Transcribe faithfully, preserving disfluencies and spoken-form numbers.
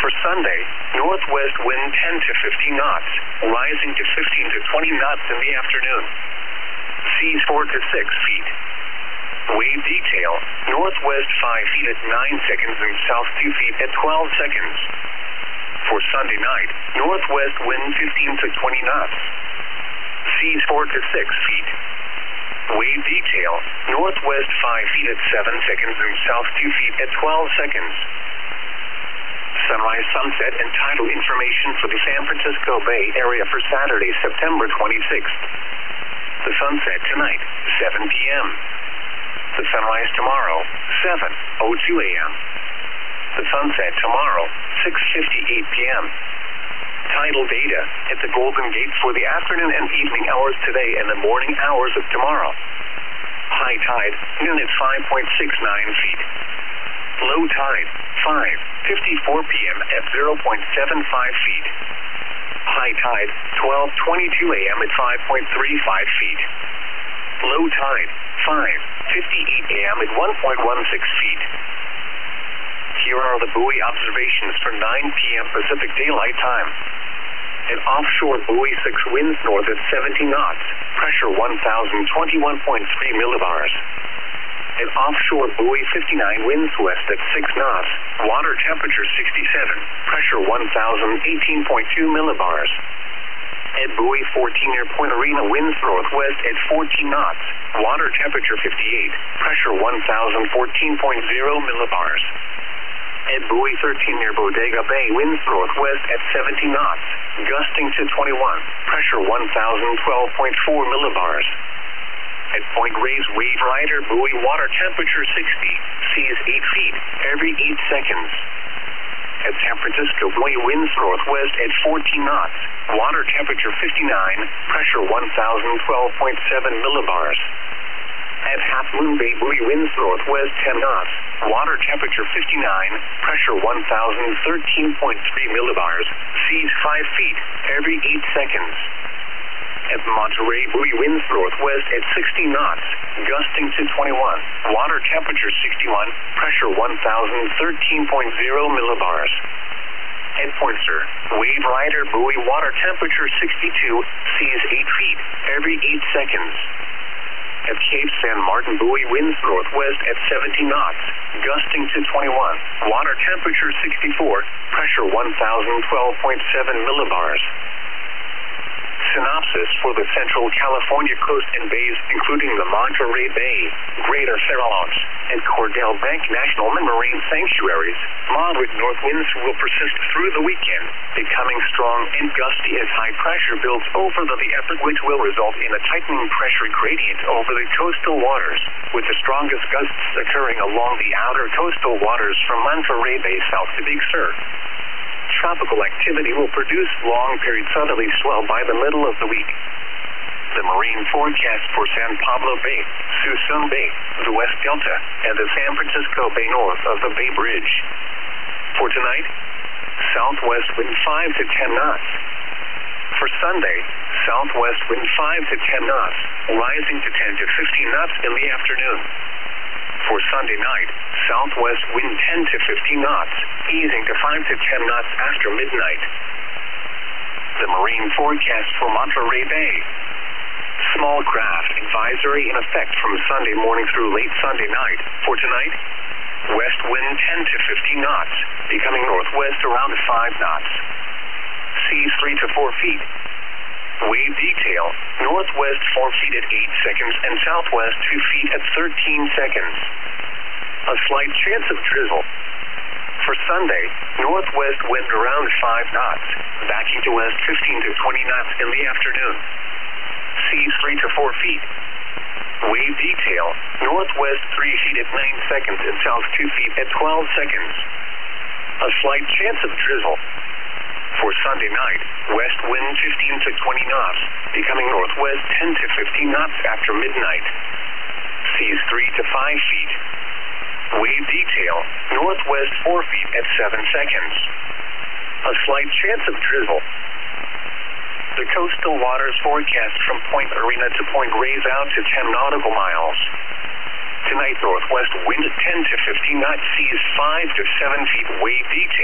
For Sunday, northwest wind ten to fifteen knots, rising to fifteen to twenty knots in the afternoon. Seas four to six feet. Wave detail, northwest five feet at nine seconds and south two feet at twelve seconds. For Sunday night, northwest wind fifteen to twenty knots. Seas four to six feet. Wave detail, northwest five feet at seven seconds and south two feet at twelve seconds. Sunrise, sunset, and tidal information for the San Francisco Bay Area for Saturday, September twenty-sixth. The sunset tonight, seven p m The sunrise tomorrow, seven oh two a m The sunset tomorrow, six fifty-eight p m Tidal data at the Golden Gate for the afternoon and evening hours today and the morning hours of tomorrow. High tide, noon at five point six nine feet. Low tide, five fifty-four p m at zero point seven five feet. High tide, twelve twenty-two a m at five point three five feet. Low tide, five fifty-eight a m at one point one six feet. Here are the buoy observations for nine p m Pacific Daylight Time. An offshore buoy six winds north at seventy knots, pressure one thousand twenty-one point three millibars. An offshore buoy fifty-nine winds west at six knots, water temperature sixty-seven, pressure one thousand eighteen point two millibars. At buoy fourteen near Point Arena winds northwest at fourteen knots, water temperature fifty-eight, pressure one thousand fourteen point zero millibars. At buoy thirteen near Bodega Bay winds northwest at seventy knots, gusting to twenty-one, pressure one thousand twelve point four millibars. At Point Reyes wave rider buoy water temperature sixty, seas eight feet every eight seconds. At San Francisco buoy winds northwest at fourteen knots, water temperature fifty-nine, pressure one thousand twelve point seven millibars. At Half Moon Bay buoy winds northwest ten knots, water temperature fifty-nine, pressure one thousand thirteen point three millibars, seas five feet every eight seconds. At Monterey buoy winds northwest at sixty knots, gusting to twenty-one, water temperature sixty-one, pressure one thousand thirteen point zero millibars. At Poinsett, wave rider buoy water temperature sixty-two, seas eight feet every eight seconds. At Cape San Martin buoy winds northwest at seventy knots, gusting to twenty-one, water temperature sixty-four, pressure one thousand twelve point seven millibars. Synopsis for the Central California coast and bays, including the Monterey Bay, Greater Farallones, and Cordell Bank National Marine Sanctuaries. Moderate north winds will persist through the weekend, becoming strong and gusty as high pressure builds over the, the upper, which will result in a tightening pressure gradient over the coastal waters, with the strongest gusts occurring along the outer coastal waters from Monterey Bay south to Big Sur. Tropical activity will produce long-period southerly swell by the middle of the week. The marine forecast for San Pablo Bay, Suisun Bay, the West Delta, and the San Francisco Bay north of the Bay Bridge. For tonight, southwest wind five to ten knots. For Sunday, southwest wind five to ten knots, rising to ten to fifteen knots in the afternoon. For Sunday night, southwest wind ten to fifteen knots, easing to five to ten knots after midnight. The marine forecast for Monterey Bay. Small craft advisory in effect from Sunday morning through late Sunday night. For tonight, west wind ten to fifteen knots, becoming northwest around five knots. Seas three to four feet. Wave detail, northwest four feet at eight seconds and southwest two feet at thirteen seconds. A slight chance of drizzle. For Sunday, northwest wind around five knots, backing to west fifteen to twenty knots in the afternoon. Seas three to four feet. Wave detail, northwest three feet at nine seconds and south two feet at twelve seconds. A slight chance of drizzle. For Sunday night, west wind fifteen to twenty knots, becoming northwest ten to fifteen knots after midnight. Seas three to five feet. Wave detail, northwest four feet at seven seconds. A slight chance of drizzle. The coastal waters forecast from Point Arena to Point Reyes out to ten nautical miles. Tonight, northwest wind ten to fifteen knots, seas five to seven feet, wave detail.